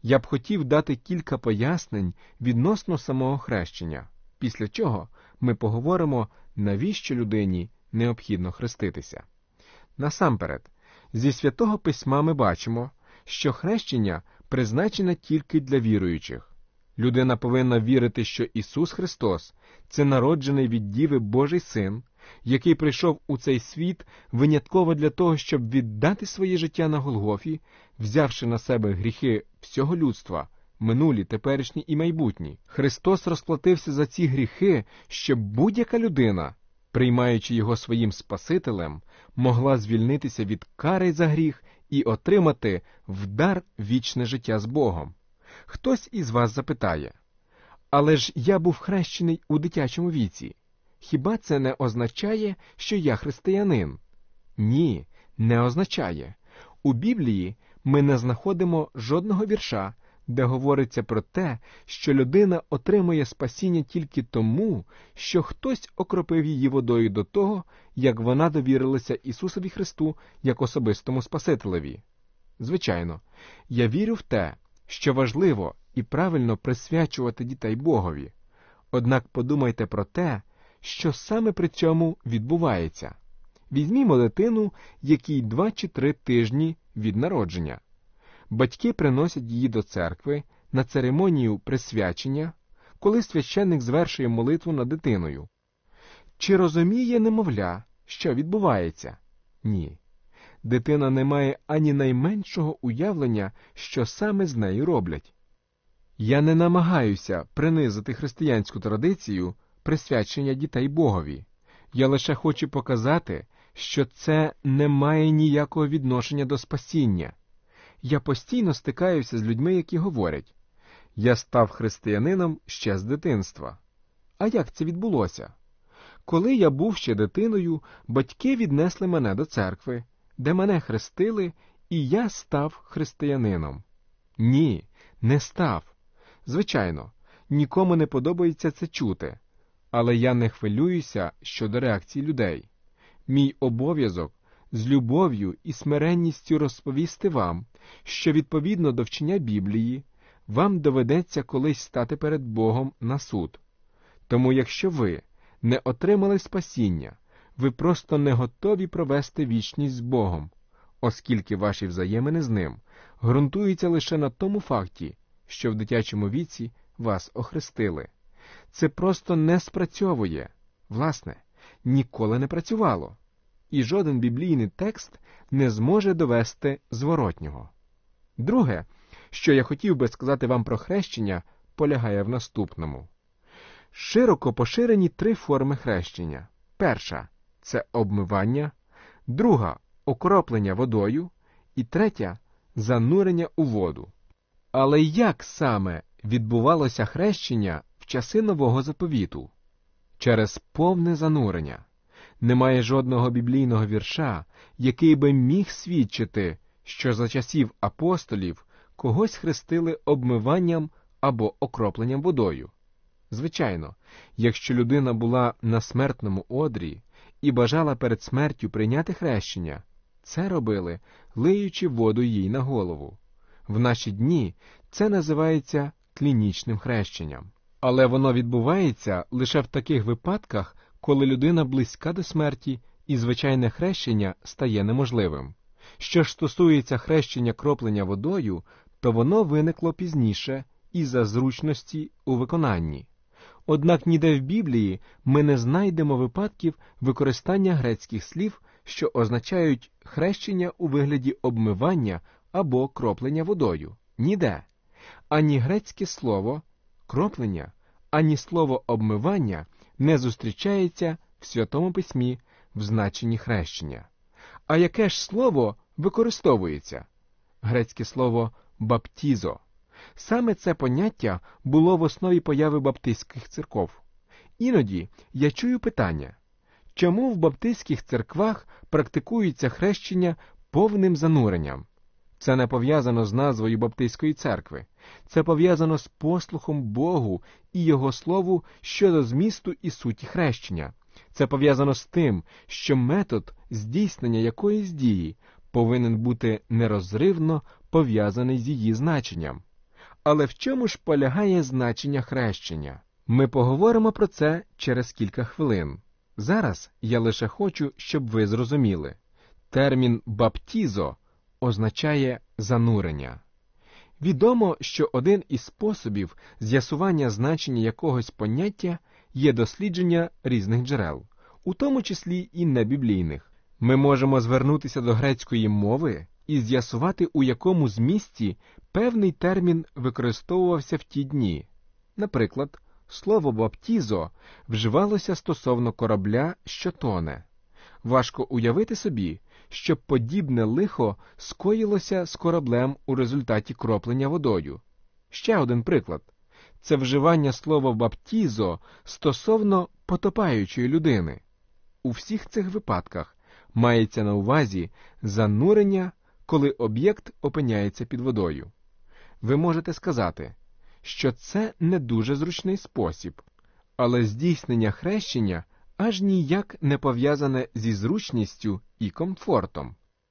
Я б хотів дати кілька пояснень відносно самого хрещення, після чого ми поговоримо, навіщо людині необхідно хреститися. Насамперед, зі Святого Письма ми бачимо, що хрещення призначене тільки для віруючих. Людина повинна вірити, що Ісус Христос – це народжений від Діви Божий Син, який прийшов у цей світ винятково для того, щоб віддати своє життя на Голгофі, взявши на себе гріхи всього людства, минулі, теперішні і майбутні. Христос розплатився за ці гріхи, щоб будь-яка людина, приймаючи Його своїм Спасителем, могла звільнитися від кари за гріх і отримати в дар вічне життя з Богом. Хтось із вас запитає, але ж я був хрещений у дитячому віці. Хіба це не означає, що я християнин? Ні, не означає. У Біблії ми не знаходимо жодного вірша, де говориться про те, що людина отримує спасіння тільки тому, що хтось окропив її водою до того, як вона довірилася Ісусові Христу як особистому Спасителеві. Звичайно, я вірю в те, що важливо і правильно присвячувати дітей Богові. Однак подумайте про те, що саме при цьому відбувається. Візьмімо дитину, якій 2 чи 3 тижні від народження. Батьки приносять її до церкви на церемонію присвячення, коли священник звершує молитву над дитиною. Чи розуміє немовля, що відбувається? Ні. Дитина не має ані найменшого уявлення, що саме з нею роблять. Я не намагаюся принизити християнську традицію присвячення дітей Богові. Я лише хочу показати, що це не має ніякого відношення до спасіння. Я постійно стикаюся з людьми, які говорять: «Я став християнином ще з дитинства». А як це відбулося? Коли я був ще дитиною, батьки віднесли мене до церкви, де мене хрестили, і я став християнином. Ні, не став. Звичайно, нікому не подобається це чути, але я не хвилююся щодо реакції людей. Мій обов'язок з любов'ю і смиренністю розповісти вам, що відповідно до вчення Біблії, вам доведеться колись стати перед Богом на суд. Тому якщо ви не отримали спасіння, ви просто не готові провести вічність з Богом, оскільки ваші взаємини з Ним ґрунтуються лише на тому факті, що в дитячому віці вас охрестили. Це просто не спрацьовує. Власне, ніколи не працювало. І жоден біблійний текст не зможе довести зворотнього. Друге, що я хотів би сказати вам про хрещення, полягає в наступному. Широко поширені 3 форми хрещення. Перша – це обмивання, друга – окроплення водою, і третя – занурення у воду. Але як саме відбувалося хрещення в часи Нового Заповіту? Через повне занурення. Немає жодного біблійного вірша, який би міг свідчити, що за часів апостолів когось хрестили обмиванням або окропленням водою. Звичайно, якщо людина була на смертному одрі і бажала перед смертю прийняти хрещення, це робили, лиючи воду їй на голову. В наші дні це називається клінічним хрещенням. Але воно відбувається лише в таких випадках, коли людина близька до смерті і звичайне хрещення стає неможливим. Що ж стосується хрещення кроплення водою, то воно виникло пізніше із-за зручності у виконанні. Однак ніде в Біблії ми не знайдемо випадків використання грецьких слів, що означають хрещення у вигляді обмивання або кроплення водою. Ніде. Ані грецьке слово «кроплення», ані слово «обмивання» не зустрічається в Святому Письмі в значенні хрещення. А яке ж слово використовується? Грецьке слово «баптізо». Саме це поняття було в основі появи баптистських церков. Іноді я чую питання, чому в баптистських церквах практикується хрещення повним зануренням? Це не пов'язано з назвою Баптистської церкви. Це пов'язано з послухом Богу і Його Слову щодо змісту і суті хрещення. Це пов'язано з тим, що метод здійснення якоїсь дії повинен бути нерозривно пов'язаний з її значенням. Але в чому ж полягає значення хрещення? Ми поговоримо про це через кілька хвилин. Зараз я лише хочу, щоб ви зрозуміли. Термін «баптізо» означає «занурення». Відомо, що один із способів з'ясування значення якогось поняття є дослідження різних джерел, у тому числі і небіблійних. Ми можемо звернутися до грецької мови і з'ясувати, у якому змісті певний термін використовувався в ті дні. Наприклад, слово «баптізо» вживалося стосовно корабля, що тоне. Важко уявити собі, щоб подібне лихо скоїлося з кораблем у результаті кроплення водою. Ще один приклад. Це вживання слова «баптізо» стосовно потопаючої людини. У всіх цих випадках мається на увазі занурення, коли об'єкт опиняється під водою. Ви можете сказати, що це не дуже зручний спосіб, але здійснення хрещення аж ніяк не пов'язане зі зручністю і комфортом.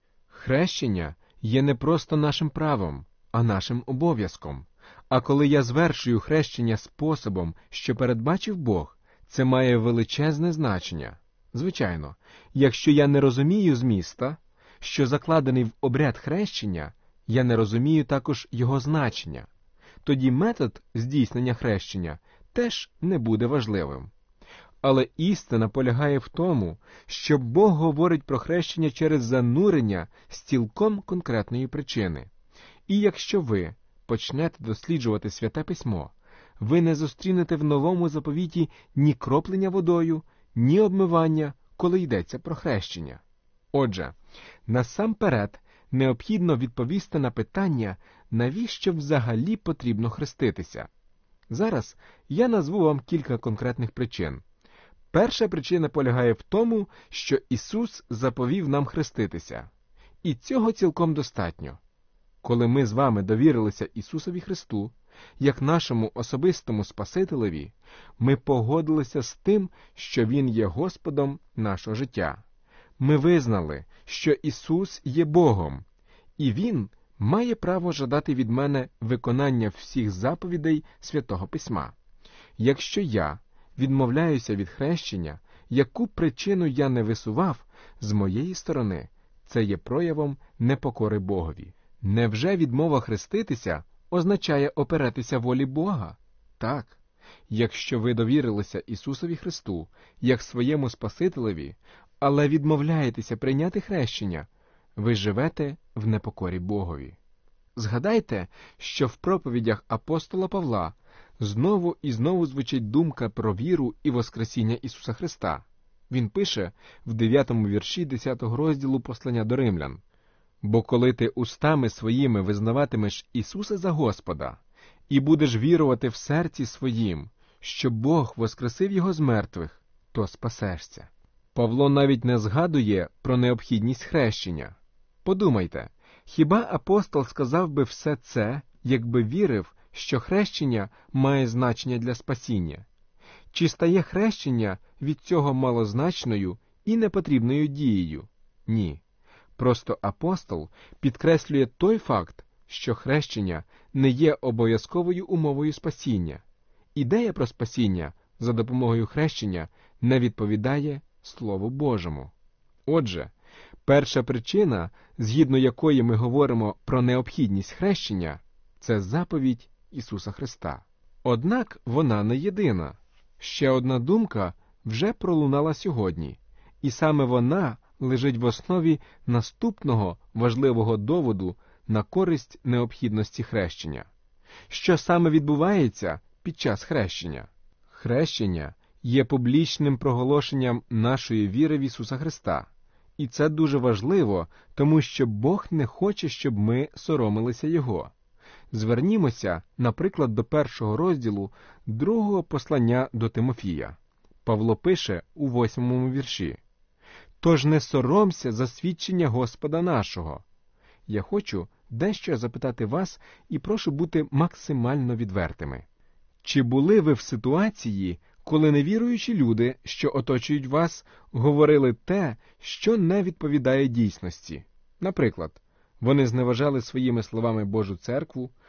Хрещення є не просто нашим правом, а нашим обов'язком. А коли я звершую хрещення способом, що передбачив Бог, це має величезне значення. Звичайно, якщо я не розумію зміста, що закладений в обряд хрещення, я не розумію також його значення. Тоді метод здійснення хрещення теж не буде важливим. Але істина полягає в тому, що Бог говорить про хрещення через занурення з цілком конкретної причини. І якщо ви почнете досліджувати Святе Письмо, ви не зустрінете в Новому Заповіті ні кроплення водою, ні обмивання, коли йдеться про хрещення. Отже, насамперед необхідно відповісти на питання, навіщо взагалі потрібно хреститися. Зараз я назву вам кілька конкретних причин. Перша причина полягає в тому, що Ісус заповів нам хреститися. І цього цілком достатньо. Коли ми з вами довірилися Ісусові Христу, як нашому особистому Спасителеві, ми погодилися з тим, що Він є Господом нашого життя. Ми визнали, що Ісус є Богом, і Він має право жадати від мене виконання всіх заповідей Святого Письма. Якщо я відмовляюся від хрещення, яку причину я не висував, з моєї сторони, це є проявом непокори Богові. Невже відмова хреститися означає оперетися волі Бога? Так. Якщо ви довірилися Ісусові Христу, як своєму Спасителеві, але відмовляєтеся прийняти хрещення, ви живете в непокорі Богові. Згадайте, що в проповідях апостола Павла знову і знову звучить думка про віру і воскресіння Ісуса Христа. Він пише в 9 вірші 10 розділу послання до Римлян: «Бо коли ти устами своїми визнаватимеш Ісуса за Господа і будеш вірувати в серці своїм, що Бог воскресив Його з мертвих, то спасешся». Павло навіть не згадує про необхідність хрещення. Подумайте, хіба апостол сказав би все це, якби вірив, що хрещення має значення для спасіння? Чи стає хрещення від цього малозначною і непотрібною дією? Ні. Просто апостол підкреслює той факт, що хрещення не є обов'язковою умовою спасіння. Ідея про спасіння за допомогою хрещення не відповідає Слову Божому. Отже, перша причина, згідно якої ми говоримо про необхідність хрещення, це заповідь Ісуса Христа. Однак вона не єдина. Ще одна думка вже пролунала сьогодні, і саме вона лежить в основі наступного важливого доводу на користь необхідності хрещення. Що саме відбувається під час хрещення? Хрещення є публічним проголошенням нашої віри в Ісуса Христа. І це дуже важливо, тому що Бог не хоче, щоб ми соромилися Його. Звернімося, наприклад, до 1 розділу 2 послання до Тимофія. Павло пише у 8 вірші: «Тож не соромся за свідчення Господа нашого». Я хочу дещо запитати вас і прошу бути максимально відвертими. Чи були ви в ситуації, коли невіруючі люди, що оточують вас, говорили те, що не відповідає дійсності? Наприклад, вони зневажали своїми словами Божу церкву,